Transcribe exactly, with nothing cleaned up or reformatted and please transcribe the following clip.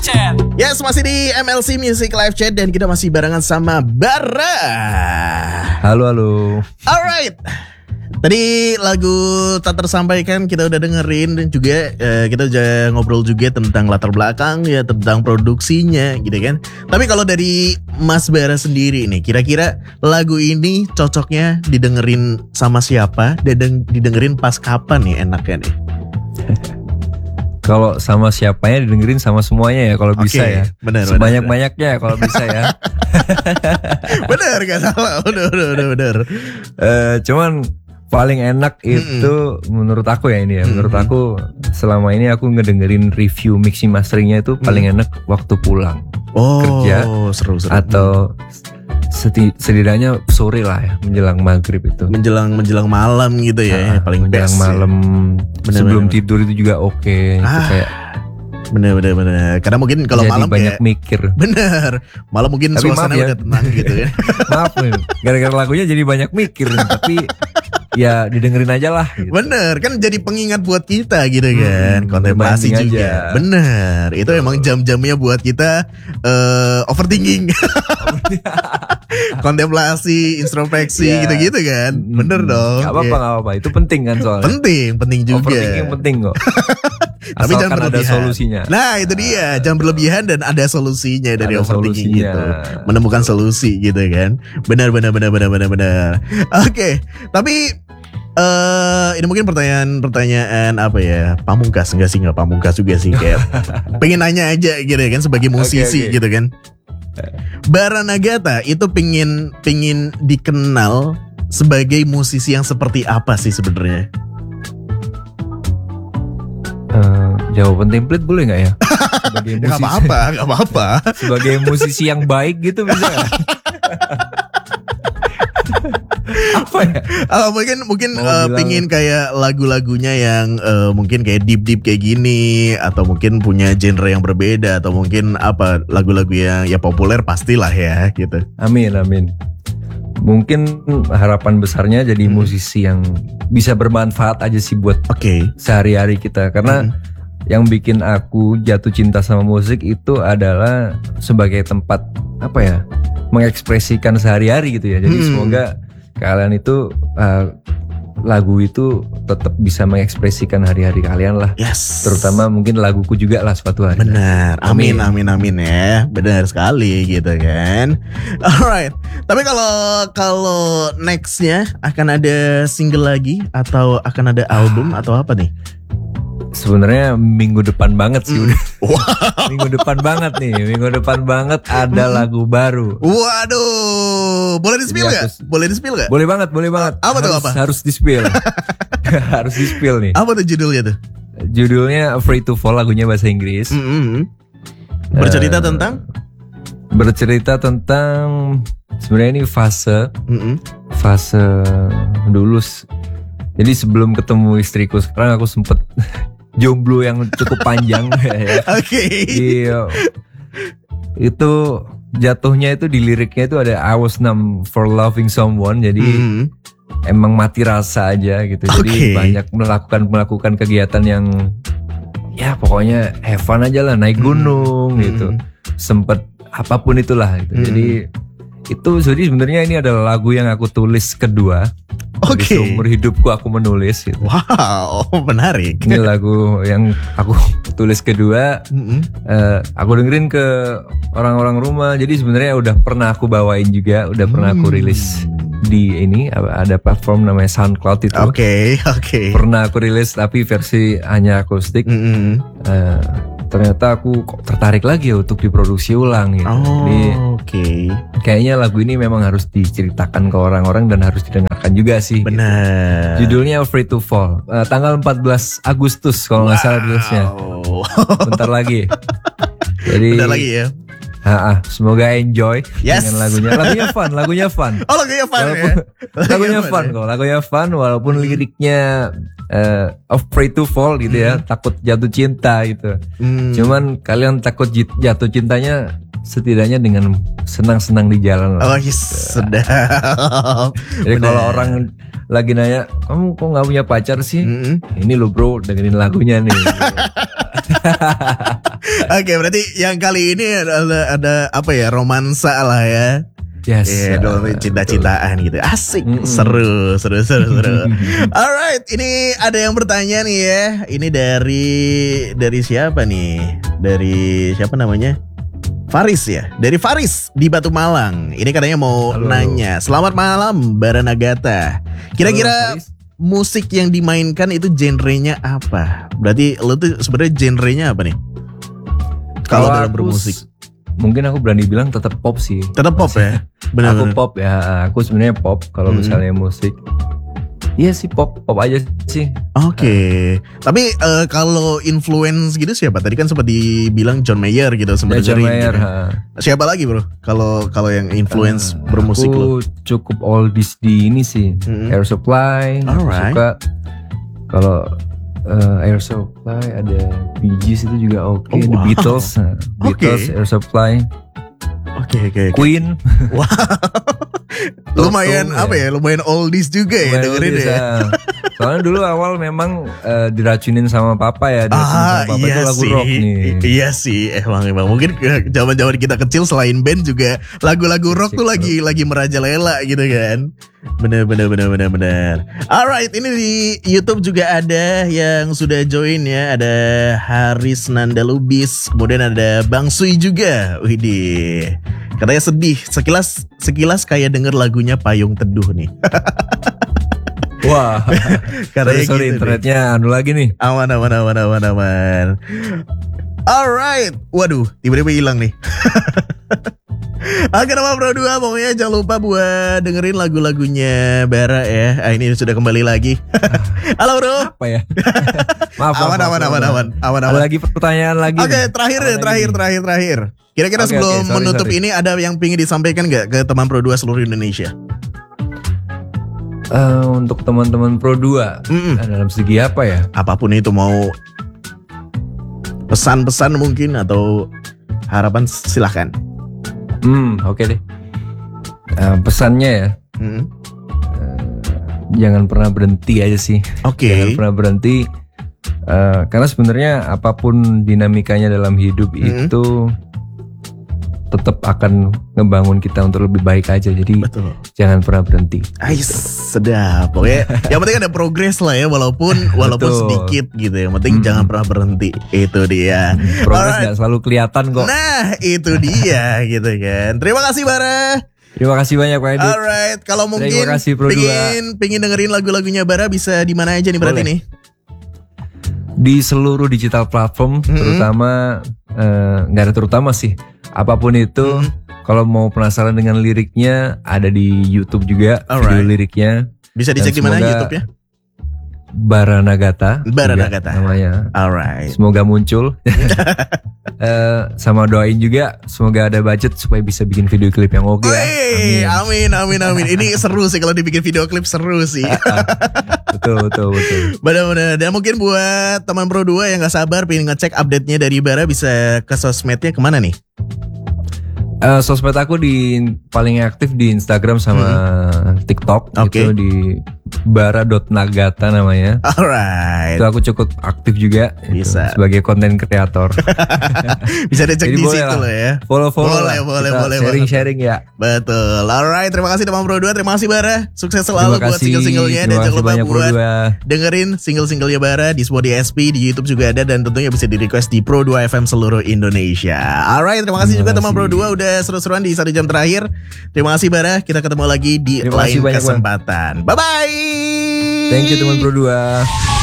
Chat. Yes, masih di M L C Music Live Chat dan kita masih barengan sama Bara. Halo, halo. Alright. Tadi lagu tak tersampaikan kita udah dengerin dan juga eh, kita udah ngobrol juga tentang latar belakang ya, tentang produksinya gitu kan. Tapi kalau dari Mas Bara sendiri nih, kira-kira lagu ini cocoknya didengerin sama siapa dan didengerin pas kapan nih enaknya nih? Kalau sama siapanya didengerin sama semuanya ya kalau Oke, bisa ya. benar, Sebanyak-banyaknya kalau bisa ya. Bener gak salah, udah udah udah bener. Eh, cuman paling enak itu mm-hmm. menurut aku ya ini ya. Menurut mm-hmm. aku selama ini aku ngedengerin review mixing masteringnya itu paling mm-hmm. enak waktu pulang oh, kerja seru, seru. atau seti- setidaknya sore lah ya menjelang maghrib itu. Menjelang menjelang malam gitu ya, Ah, paling menjelang best malam ya. sebelum bener. tidur itu juga oke. Okay. Ah. Itu kayak Bener bener bener. Karena mungkin kalau jadi malam banyak kayak mikir. bener. Malam mungkin Tapi suasana maaf ya. udah tenang gitu ya. Maaf nih, gara-gara lagunya jadi banyak mikir nih, tapi ya didengerin aja lah gitu. Bener, kan jadi pengingat buat kita gitu kan. Hmm, kontemplasi berbanding juga. aja. Bener. Itu emang jam-jamnya buat kita uh, overthinking. Kontemplasi, introspeksi Yeah. gitu-gitu kan. Bener Hmm, dong. Gak apa-apa, Iya. gak apa-apa. Itu penting kan soalnya. Penting, penting juga. Overthinking penting kok. Tapi jangan Asalkan ada berlebihan. solusinya. Nah itu dia, jangan berlebihan dan ada solusinya dari Ada overthinking solusinya. gitu. Menemukan solusi gitu kan. Benar benar benar benar benar benar. Oke, tapi eh ini mungkin pertanyaan-pertanyaan apa ya? Pamungkas enggak sih, enggak pamungkas juga sih kayak pengen nanya aja gitu ya kan sebagai musisi Oke, oke. gitu kan. Bara Nagata itu pingin pingin dikenal sebagai musisi yang seperti apa sih sebenarnya? Eh, jawaban template boleh nggak ya? Sebagai Gak musisi, apa-apa, gak apa-apa. sebagai musisi yang baik gitu bisa nggak? Apa ya? Oh, mungkin mungkin Mau uh, bilang- pingin kayak lagu-lagunya yang uh, mungkin kayak deep deep kayak gini, atau mungkin punya genre yang berbeda, atau mungkin apa lagu-lagu yang ya populer pastilah ya gitu. Amin, amin. Mungkin harapan besarnya jadi Hmm. musisi yang bisa bermanfaat aja sih buat Oke. sehari-hari kita. Karena Hmm. yang bikin aku jatuh cinta sama musik itu adalah sebagai tempat apa ya, mengekspresikan sehari-hari gitu ya. Jadi Hmm. semoga kalian itu uh, lagu itu tetap bisa mengekspresikan hari-hari kalian lah. Yes. Terutama mungkin laguku juga lah suatu hari. Benar. Amin amin Amin. amin ya. Benar sekali gitu kan. Alright. Tapi kalau kalau nextnya akan ada single lagi atau akan ada album atau apa nih? Sebenarnya minggu depan banget sih Hmm. udah. Wah. Minggu depan banget nih, minggu depan banget ada lagu baru. Waduh. Boleh di-spill Jadi nggak? aku- Boleh di-spill nggak? Boleh banget, boleh banget. Apa tuh, harus, apa? Harus di-spill. Harus di-spill nih. Apa tuh judulnya tuh? Judulnya Afraid to Fall, lagunya bahasa Inggris. Mm-hmm. Bercerita Eh, tentang? Bercerita tentang sebenarnya ini fase Mm-hmm. fase dulu. s- Jadi sebelum ketemu istriku sekarang aku sempet jomblo yang cukup panjang ya. Oke. Iya. Itu jatuhnya itu di liriknya itu ada I was numb for loving someone. Jadi Mhm. emang mati rasa aja gitu. Jadi Oke. banyak melakukan melakukan kegiatan yang ya pokoknya have fun aja lah, naik gunung Hmm. gitu. Sempet apapun itulah gitu. Hmm. Jadi itu jadi sebenarnya ini adalah lagu yang aku tulis kedua. Jadi Oke. seumur hidupku aku menulis gitu. Wow, menarik. Ini lagu yang aku tulis kedua. Mhm. Eh, aku dengerin ke orang-orang rumah. Jadi sebenarnya udah pernah aku bawain juga, udah pernah aku Hmm. rilis di ini ada platform namanya SoundCloud itu. Oke, oke. Pernah aku rilis tapi versi hanya akustik. Mhm. Eh, ternyata aku kok tertarik lagi ya untuk diproduksi ulang gitu. Jadi Oh, oke. kayaknya lagu ini memang harus diceritakan ke orang-orang dan harus didengarkan juga sih. Benar. Judulnya Afraid to Fall. Eh, tanggal empat belas Agustus kalau nggak salah rilisnya. Wow. Bentar lagi. Jadi Bentar lagi ya. ha, ah, semoga enjoy Yes. dengan lagunya. Lagunya fun, lagunya fun. Oh, lagunya fun Walaupun, ya. lagunya fun kok, lagunya fun walaupun liriknya eh, afraid to fall gitu ya, takut jatuh cinta gitu. Hmm. Cuman kalian takut jit- jatuh cintanya setidaknya dengan senang-senang di jalan Oh, lah. yes, sedap. Jadi Benar. kalau orang lagi nanya, kamu kok nggak punya pacar sih? Mhm. Ini lo bro, dengerin lagunya nih. Oke, berarti yang kali ini ada, ada apa ya, romansa lah ya. Yes. Iya, uh, cinta-cintaan gitu. Asik, Mm-mm. seru, seru, seru, seru. Alright, ini ada yang bertanya nih ya. Ini dari dari siapa nih? Dari siapa namanya? Faris ya. Dari Faris di Batu Malang. Ini katanya mau Halo. nanya. Selamat malam, Baranagata. Kira-kira Halo, Faris. musik yang dimainkan itu genrenya apa? Berarti lo tuh sebenarnya genrenya apa nih? Kalau dalam aku bermusik. s- mungkin aku berani bilang tetap pop sih. Tetap pop ya? Aku Benar-benar. pop ya. Aku sebenarnya pop kalau Mm-mm. misalnya musik. Iya sih pop, pop aja sih. Oke, tapi eh, kalau influence gitu siapa? Tadi kan sempat dibilang John Mayer gitu, sempat Ya, John dengerin Mayer. gitu. ha. Siapa lagi bro? Kalau kalau yang influence Eh, bermusik lo? Aku cukup oldies di ini sih. Mm-mm. Air Supply. Aku Alright. suka. Kalau eh, Air Supply ada Bee Gees itu juga oke. Oh, The wow. Beatles, nah, Beatles, Oke. Air Supply, Oke oke oke. Queen. Wow, lumayan Toto, apa ya? Lumayan oldies juga ya Lumayan dengerin oldies, ya. ah. Soalnya dulu awal memang eh, diracunin sama papa ya. Diracunin Ah sama papa iya itu lagu sih, rock nih. I- iya sih, emang emang mungkin ke zaman-zaman kita kecil selain band juga lagu-lagu rock tuh Musik lagi lagi merajalela gitu kan. Bener bener bener bener bener. Alright, ini di YouTube juga ada yang sudah join ya. Ada Haris Nanda Lubis, kemudian ada Bang Sui juga. Widih, katanya sedih. Sekilas sekilas kayak denger lagunya Payung Teduh nih. Wah, Katanya sorry, sorry gitu nih. internetnya anu lagi nih. Aman aman aman aman aman. Alright, waduh, tiba-tiba hilang nih. Oke, nama Pro dua, pokoknya jangan lupa buat dengerin lagu-lagunya Bara ya. Ah, ini sudah kembali lagi. Halo bro. Apa ya? maaf, Aman maaf, aman maaf, aman maaf. aman aman Ada aman. lagi pertanyaan lagi. Oke, nih. terakhir Apa deh, lagi terakhir nih? terakhir terakhir. Kira-kira Oke, sebelum oke, sorry, menutup sorry. ini ada yang pingin disampaikan nggak ke teman Pro dua seluruh Indonesia? Eh, untuk teman-teman Pro dua Mm-mm. eh, dalam segi apa ya? Apapun itu, mau pesan-pesan mungkin atau harapan, silahkan. Hmm, oke deh. Eh, pesannya ya, Mm. jangan pernah berhenti aja sih. Oke. Jangan pernah berhenti. Eh, karena sebenarnya apapun dinamikanya dalam hidup Mm-mm. itu tetap akan ngebangun kita untuk lebih baik aja. Jadi Betul. jangan pernah berhenti. Ais, sedap. Pokoknya yang penting ada progres lah ya, walaupun walaupun Betul. sedikit gitu. Yang penting Mm. jangan pernah berhenti. Itu dia. Progres Alright. nggak selalu kelihatan kok. Nah, itu dia gitu kan. Terima kasih Bara. Terima kasih banyak Pak Edit. Alright, kalau mungkin Terima kasih, Pro pingin pingin dengerin lagunya Bara bisa di mana aja nih berarti Boleh. nih? Di seluruh digital platform, Mm-mm. terutama eh, nggak ada terutama sih. Apapun itu, Mm. kalau mau penasaran dengan liriknya, ada di YouTube juga Alright. video liriknya. Bisa dicek di Dan mana semoga- YouTube ya? Baranagata. Baranagata. juga namanya. Alright. Semoga muncul. Eh, sama doain juga semoga ada budget supaya bisa bikin video klip yang oke ya. Wey, amin amin amin. Ini seru sih kalau dibikin video klip, seru sih. Betul betul betul. Benar-benar. Dan mungkin buat teman Pro dua yang gak sabar pengen ngecek update-nya dari Bara, bisa ke sosmednya kemana nih? Eh, sosmed aku di paling aktif di Instagram sama TikTok. Hmm. Oke. Itu di bara.nagata namanya. Alright. Itu aku cukup aktif juga itu, Bisa. sebagai konten kreator. Bisa dicek Jadi di boleh situ lah. loh ya. Follow-follow Boleh, lah. boleh, Kita boleh sharing-sharing ya. Betul. Alright, terima kasih teman Pro dua. Terima kasih Bara. Sukses selalu Terima buat kasih. single-singlenya. Dan Terima jangan kasih lupa banyak Pro buat dua. dengerin single-singlenya Bara di Spotify S P, di YouTube juga ada, dan tentunya bisa di request di Pro dua F M seluruh Indonesia. Alright, terima kasih Terima juga teman Pro kasih. dua udah seru-seruan di satu jam terakhir. Terima kasih Bara. Kita ketemu lagi di Terima kasih lain banyak, Bang. kesempatan. Bye bye. Thank you teman Pro dua.